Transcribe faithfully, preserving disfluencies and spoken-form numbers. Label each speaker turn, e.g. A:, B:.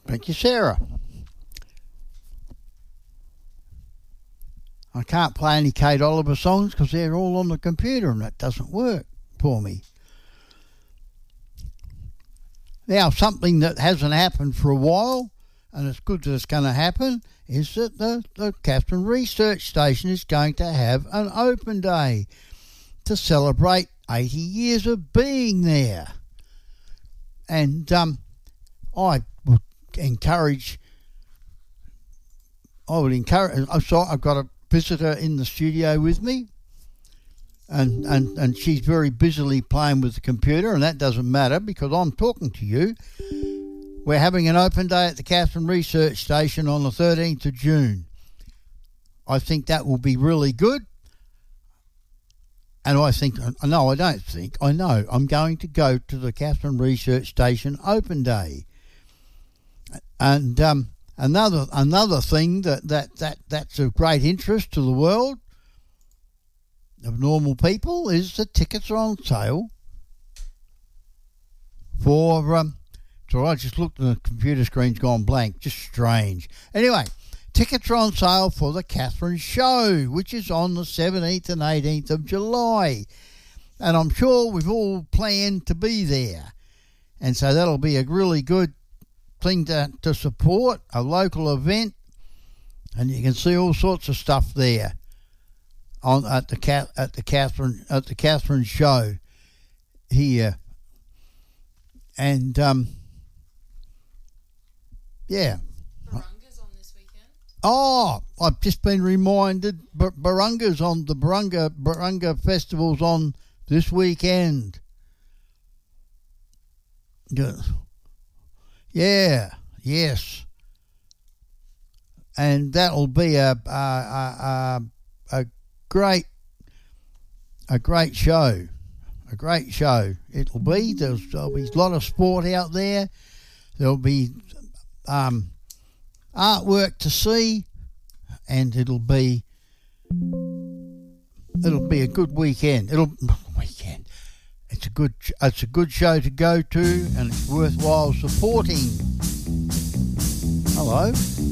A: Thank you, Sarah. I can't play any Kate Oliver songs because they're all on the computer and that doesn't work for me. Now, something that hasn't happened for a while, and it's good that it's going to happen, is that the, the Katherine Research Station is going to have an open day to celebrate eighty years of being there. And um, I would encourage, I would encourage, I'm sorry, I've got a visitor in the studio with me, and, and, and she's very busily playing with the computer, and that doesn't matter because I'm talking to you. We're having an open day at the Katherine Research Station on the thirteenth of June. I think that will be really good. And I think, no, I don't think, I know, I'm going to go to the Katherine Research Station Open Day. And um, another another thing that, that, that, that's of great interest to the world of normal people is the tickets are on sale for, um, so I just looked and the computer screen's gone blank, just strange. Anyway, tickets are on sale for the Katherine Show, which is on the seventeenth and eighteenth of July. And I'm sure we've all planned to be there. And so that'll be a really good thing to, to support, a local event. And you can see all sorts of stuff there on at the at the Katherine at the Katherine Show here. And um yeah. Oh, I've just been reminded Bar- Barunga's on the Barunga Barunga Festival's on this weekend. Good. Yeah, yes, and that'll be a a, a a great a great show, a great show. It'll be there's there'll be a lot of sport out there. There'll be um. artwork to see, and it'll be it'll be a good weekend. It'll weekend. It's a good it's a good show to go to, and it's worthwhile supporting. Hello.